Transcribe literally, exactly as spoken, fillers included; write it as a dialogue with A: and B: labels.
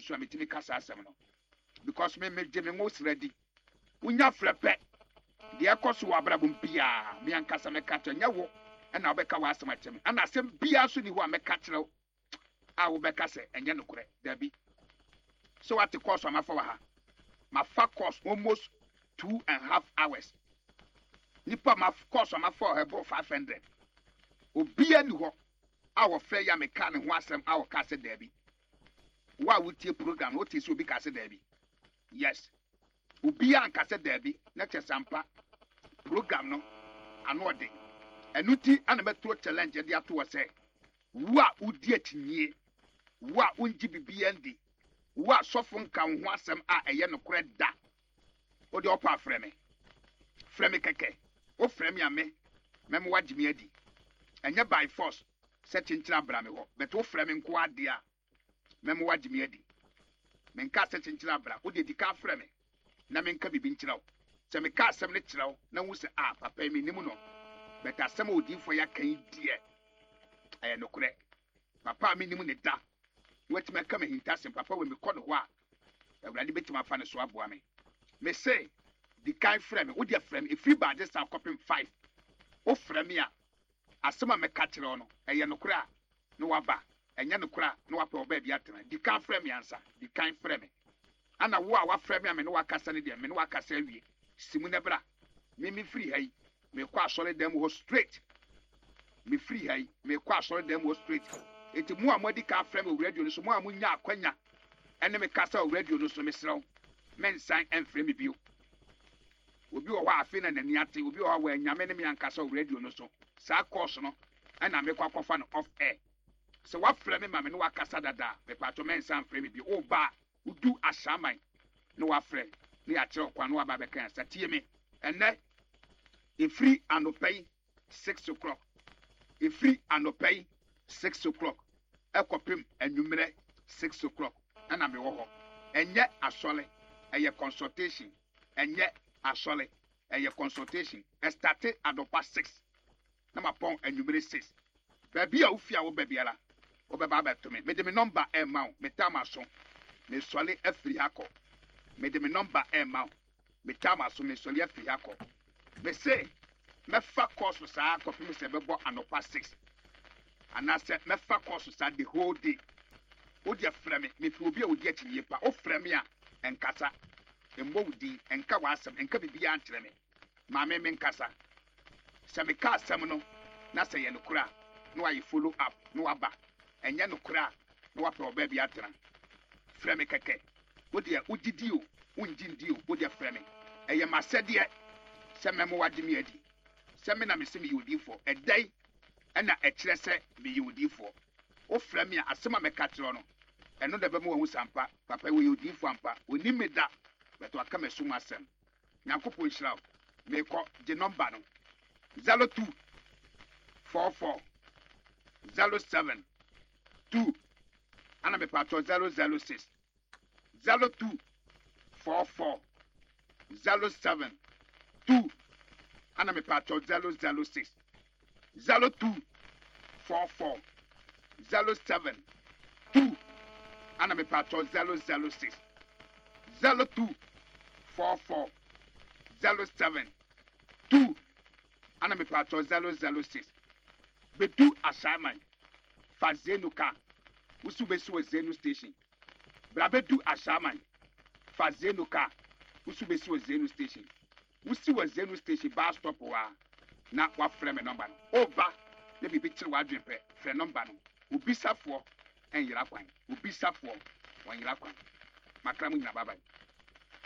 A: so ametimi kasa asem no because me me je me most ready unya frepe de ekoso wa brabom bia me ankasa me ka nya wo na obeka wa asem atem ana asem bia so ni ho a me ka kire a wo beka se enye nokure dabi so what the course ma fa wa ha ma fa course almost two and a half hours nipa ma course ma fa her bro five hundred obia ni ho a wo fe ya me ka ne ho asem a wo ka se dabi wa wo tie program wo tie so obi ka se dabi yes obia an ka se dabi na che sampa program no ano de enuti ana metro challenge de ato wo se wo a udi atinye wo a unji bibia ndi wo a sofo nka ho asem a eye no kore da wo de opa freme freme keke o freme ame mem wagime adi enye by force se chinchira bra me ho but wo freme nko ade a mem wagime adi menka se chinchira bra wo de dika freme na menka bibi nchirawo se me ka asem ne chirawo na wo se ah papa mi nimu no but asem odifo ya kan die eye no kore papa mi nimu ne da wati me ka me hintasem papa we me kono ho a awurade betima fa ne so aboa me me say the kind frame wo de frame e free bad this copy five o frame a asema me ka kire no eye no kora no waba enye no kora no wapa oba bia tena the kind frame answer the kind frame ana wo a wa frame a me no wakasa ne de me no wakasa wie simu ne bra me me free hai me kwa asole dem ho straight me free hai me kwa asole dem ho straight eti mu a modi ka frame o radio no so mu a munya akwanya ene me kasa o radio no so me srew men san en frame bio obi o wa afi na nani ate obi o wa anyame ne me ankasa o radio no so sa course no ana me kwa kwafa no off air so wa frame ma me no wakasa dada me pato men san frame bio o ba udu ashaman no wa frame ni a kire kwa no wa ba be kan sa tie me ene e free and pay six o'clock e free and pay six o'clock ekopim enumere six o'clock ana me wo ho enye asole eye consultation enye asole eye consultation e started adopa six na ma pon enumere six baby a ufia wo baby ala wo be ba ba to me me de me number e ma o me tama so me sole afri akọ me de me number e ma o me tama so me sole afri akọ me say me fa course sa akopim se be bo anopa six and I said, me fa course sa the whole day. O dia frame me fi obi a odi atinye pa o frame a enkasa embo udi enka wasem enka bibia ankyere me ma me me nkasa se me ka asem no na se ye no kura no ayi follow up no aba enye no kura no wa pro ba bia atena frame keke o dia udidi o unji ndi o o dia frame eye masede se me mo wadi me adi se me na me se me yodi for a day ena e kire se me yodi for o frame a asema me ka kire no eno da be mo hu sampa papa we yodi for ampa oni me da beto aka me suma asem nyankopon hira me ko de number no zero two four four zero seven two ana me pato zero zero six zero two four four zero seven two ana me pato zero zero six zero two four four zero seven two ana me pato zero zero six zero two four four zero seven two ana me pato zero zero six bedu assignment fa zenu ka usu besu zenu station bra bedu assignment fa zenu ka usu besu zenu station usi wa zenu station bus stop wa na wa frame number no oba le bibi kire wa dwempe frame number no ubisafo en yira kwan ubisafo wan yira kwan makra mu nyina baba